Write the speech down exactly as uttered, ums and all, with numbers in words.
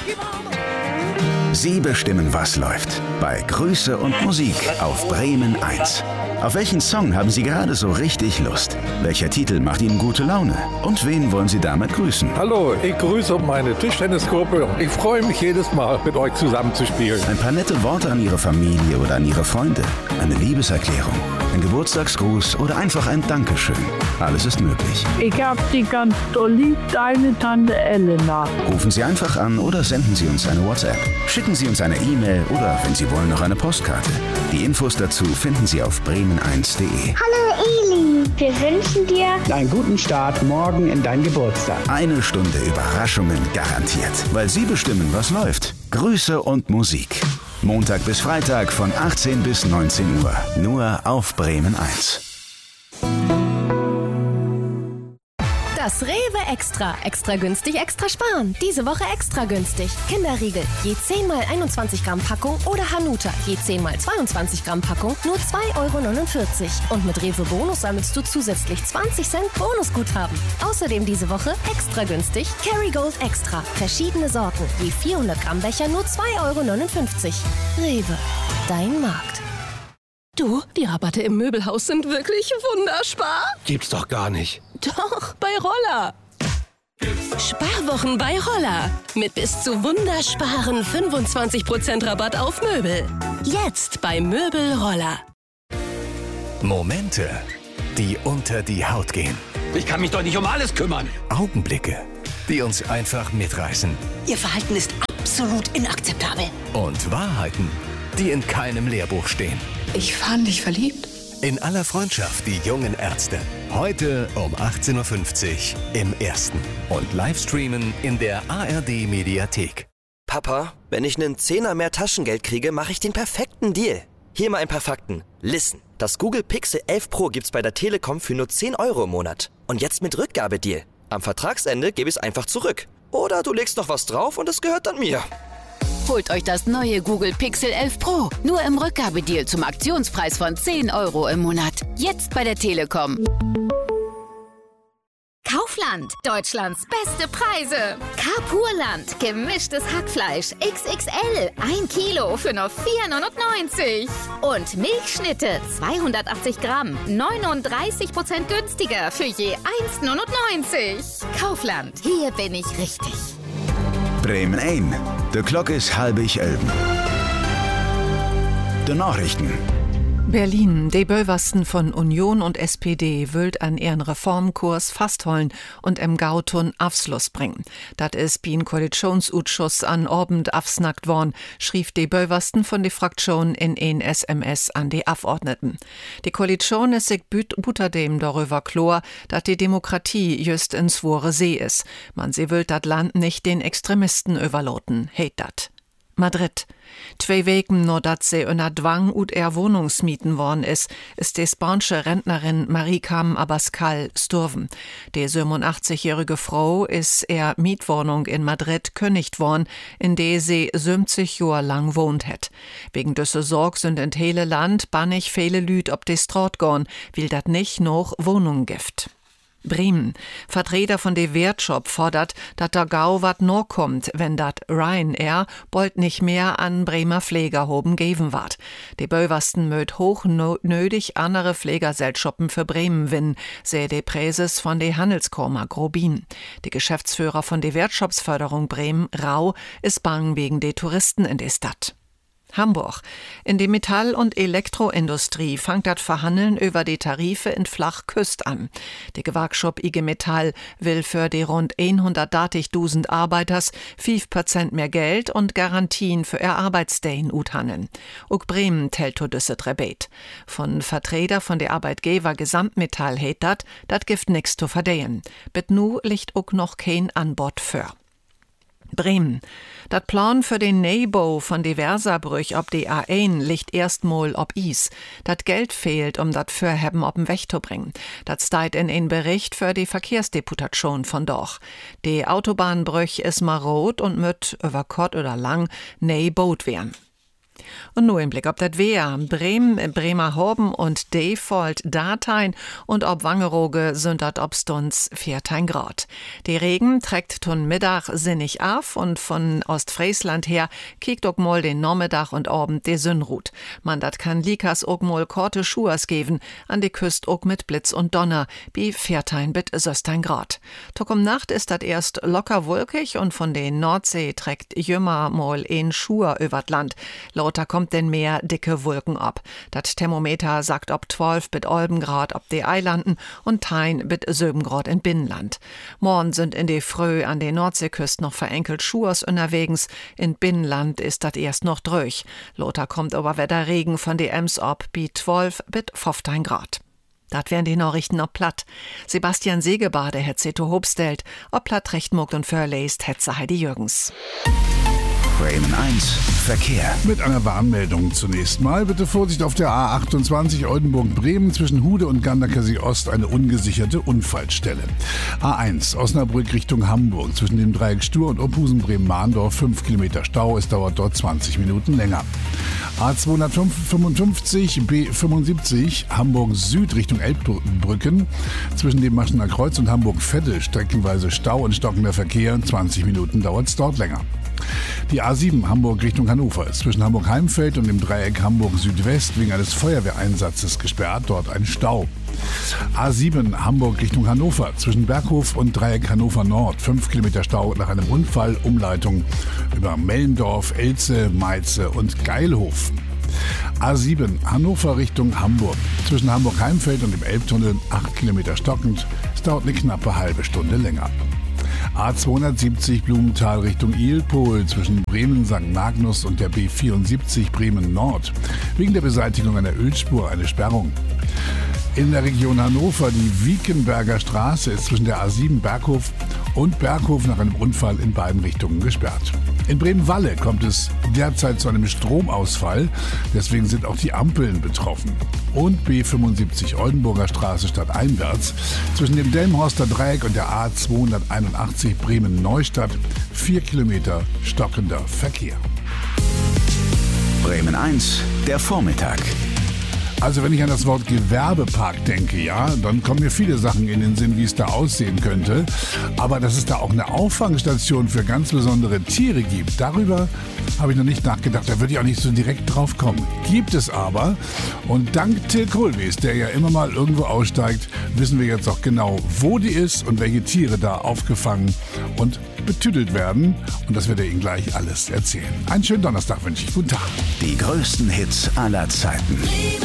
Sie bestimmen, was läuft. Bei Grüße und Musik auf Bremen eins. Auf welchen Song haben Sie gerade so richtig Lust? Welcher Titel macht Ihnen gute Laune? Und wen wollen Sie damit grüßen? Hallo, ich grüße meine Tischtennisgruppe. Ich freue mich jedes Mal, mit euch zusammen zu spielen. Ein paar nette Worte an Ihre Familie oder an Ihre Freunde. Eine Liebeserklärung, ein Geburtstagsgruß oder einfach ein Dankeschön. Alles ist möglich. Ich hab Sie ganz doll lieb, deine Tante Elena. Rufen Sie einfach an oder senden Sie uns eine WhatsApp. Schicken Sie uns eine E-Mail oder, wenn Sie wollen, noch eine Postkarte. Die Infos dazu finden Sie auf bremen eins punkt de. Hallo Eli, wir wünschen dir einen guten Start morgen in dein Geburtstag. Eine Stunde Überraschungen garantiert, weil Sie bestimmen, was läuft. Grüße und Musik. Montag bis Freitag von achtzehn bis neunzehn Uhr. Nur auf Bremen eins. Das Rewe Extra. Extra günstig, extra sparen. Diese Woche extra günstig. Kinderriegel, je zehn mal einundzwanzig Gramm Packung oder Hanuta, je zehn mal zweiundzwanzig Gramm Packung, nur zwei Euro neunundvierzig. Und mit Rewe Bonus sammelst du zusätzlich zwanzig Cent Bonusguthaben. Außerdem diese Woche extra günstig Kerrygold Extra. Verschiedene Sorten, je vierhundert Gramm Becher, nur zwei Euro neunundfünfzig. Rewe, dein Markt. Du, die Rabatte im Möbelhaus sind wirklich wunderspar. Gibt's doch gar nicht. Doch, bei Roller. Sparwochen bei Roller. Mit bis zu wundersparen fünfundzwanzig Prozent Rabatt auf Möbel. Jetzt bei Möbel Roller. Momente, die unter die Haut gehen. Ich kann mich doch nicht um alles kümmern. Augenblicke, die uns einfach mitreißen. Ihr Verhalten ist absolut inakzeptabel. Und Wahrheiten, die in keinem Lehrbuch stehen. Ich fand dich verliebt. In aller Freundschaft, die jungen Ärzte. Heute um achtzehn Uhr fünfzig im Ersten. Und livestreamen in der A R D-Mediathek. Papa, wenn ich einen Zehner mehr Taschengeld kriege, mache ich den perfekten Deal. Hier mal ein paar Fakten. Listen, das Google Pixel elf Pro gibt's bei der Telekom für nur zehn Euro im Monat. Und jetzt mit Rückgabedeal. Am Vertragsende gebe ich es einfach zurück. Oder du legst noch was drauf und es gehört dann mir. Holt euch das neue Google Pixel elf Pro. Nur im Rückgabedeal zum Aktionspreis von zehn Euro im Monat. Jetzt bei der Telekom. Kaufland, Deutschlands beste Preise. Carpurland, gemischtes Hackfleisch X X L, ein Kilo für nur vier neunundneunzig. Und Milchschnitte, zweihundertachtzig Gramm, neununddreißig Prozent günstiger für je eins neunundneunzig. Kaufland, hier bin ich richtig. Bremen ein. De klok is halbig elben. De Nachrichten. Berlin, die Böversten von Union und S P D wüllt an ihren Reformkurs fasthollen und im Gautun Afsluss bringen. Dat is bin Koalitionsausschuss an Abend afsnackt worden, schrieb die Böversten von der Fraktion in ein S M S an die Abgeordneten. Die Koalition ist sich butterdem darüber klar, dass die Demokratie just in swore See ist. Man sie will dat Land nicht den Extremisten überloten, heit dat. Madrid. Zwei Wochen nur dat sie unter Zwang ut er Wohnungsmieten worden ist, ist die spanische Rentnerin Maricam Abascal sturven. Die siebenundachtzigjährige Frau ist er Mietwohnung in Madrid königt worden, in der sie siebzig Jahre lang wohnt hat. Wegen dieser Sorg sind in hele Land bannig viele Lüd ob die Straat gorn, will dat nicht noch Wohnungen gibt. Bremen. Vertreter von de Wertshop fordert, dat der Gau wat nur kommt, wenn dat Ryanair bald nicht mehr an Bremer Pflegerhoben geben ward. De Böversten möt hoch nötig andere Pflegerseltschoppen für Bremen winnen, sähe de Präses von de Handelskammer Grobin. De Geschäftsführer von de Wertschopsförderung Bremen, Rau, ist bang wegen de Touristen in de Stadt. Hamburg. In der Metall- und Elektroindustrie fangt das Verhandeln über die Tarife in Flachküst an. Die Gewerkschaft I G Metall will für die rund hundertdreißigtausend Arbeiters fünf Prozent mehr Geld und Garantien für ihr Arbeitsdayn uthannen. Auch Bremen tellt to düsse Rebate. Von Vertreter von der Arbeitgeber Gesamtmetall heit dat, dat gibt nix zu verdehen. Bet nu liegt auch noch kein Anbot für. Bremen. Dat Plan für den Neubau von diverser Brüch ob die A eins liegt erstmal ob Is. Dat Geld fehlt, um dat Fürheben ob'n Weg zu bringen. Dat steht in ein Bericht für die Verkehrsdeputation von doch. Die Autobahnbrüch is marot und müt über kort oder lang neu baut werden. Und nur im Blick ob das Wehr. Bremen, Bremerhaven und Default Datein und ob Wangerooge sind dort obstunds vierzehn Grad. Die Regen trägt tun Mittag sinnig auf und von Ostfriesland her kiekt auch mal den Nachmittag und Abend de Sünnrut. Man dat kann Likas auch mal korte Schuhers geben, an die Küste auch mit Blitz und Donner, wie vierzehn bis sechzehn Grad. Doch um Nacht ist dat erst locker wolkig und von den Nordsee trägt jümmer mal ein Schuher übert Land. Lauter kommt denn mehr dicke Wolken ab. Das Thermometer sagt ob zwölf bis elf Grad ob die Eilanden und tein bis sieben Grad in Binnenland. Morgen sind in die Früh an den Nordseeküsten noch verenkelt Schuhers unterwegs. In Binnenland ist das erst noch dröch. Lauter kommt aber wieder Regen von die Ems ab bi zwölf bis fünfzehn Grad. Dat wären die Nachrichten ob Platt. Sebastian Segebade het Zeto Hobstelt, ob Platt rechtmuckt und verläst hetze Heidi Jürgens. Bremen eins Verkehr. Mit einer Warnmeldung zunächst mal. Bitte Vorsicht auf der A achtundzwanzig Oldenburg-Bremen zwischen Hude und Ganderkesee Ost eine ungesicherte Unfallstelle. A eins Osnabrück Richtung Hamburg zwischen dem Dreieck Stur und Opphusen-Bremen-Mahndorf fünf Kilometer Stau. Es dauert dort zwanzig Minuten länger. A zweihundertfünfundfünfzig B fünfundsiebzig Hamburg Süd Richtung Elbbrücken zwischen dem Maschener Kreuz und Hamburg-Veddel streckenweise Stau und stockender Verkehr. zwanzig Minuten dauert es dort länger. Die A sieben Hamburg Richtung Hannover ist zwischen Hamburg-Heimfeld und dem Dreieck Hamburg-Südwest wegen eines Feuerwehreinsatzes gesperrt, dort ein Stau. A sieben Hamburg Richtung Hannover zwischen Berghof und Dreieck Hannover Nord, fünf Kilometer Stau nach einem Unfall, Umleitung über Mellendorf, Elze, Meize und Geilhof. A sieben Hannover Richtung Hamburg zwischen Hamburg-Heimfeld und dem Elbtunnel, acht Kilometer stockend, es dauert eine knappe halbe Stunde länger. A zweihundertsiebzig Blumenthal Richtung Ilpol zwischen Bremen Sankt Magnus und der B vierundsiebzig Bremen Nord. Wegen der Beseitigung einer Ölspur eine Sperrung. In der Region Hannover die Wiekenberger Straße ist zwischen der A sieben Berghof und Berghof nach einem Unfall in beiden Richtungen gesperrt. In Bremen-Walle kommt es derzeit zu einem Stromausfall, deswegen sind auch die Ampeln betroffen. Und B fünfundsiebzig Oldenburger Straße stadteinwärts zwischen dem Delmhorster Dreieck und der A zweihunderteinundachtzig Bremen-Neustadt vier Kilometer stockender Verkehr. Bremen eins, der Vormittag. Also wenn ich an das Wort Gewerbepark denke, ja, dann kommen mir viele Sachen in den Sinn, wie es da aussehen könnte. Aber dass es da auch eine Auffangstation für ganz besondere Tiere gibt, darüber habe ich noch nicht nachgedacht. Da würde ich auch nicht so direkt drauf kommen. Gibt es aber. Und dank Till Kohlwies, der ja immer mal irgendwo aussteigt, wissen wir jetzt auch genau, wo die ist und welche Tiere da aufgefangen und betüdelt werden. Und das wird er Ihnen gleich alles erzählen. Einen schönen Donnerstag wünsche ich. Guten Tag. Die größten Hits aller Zeiten.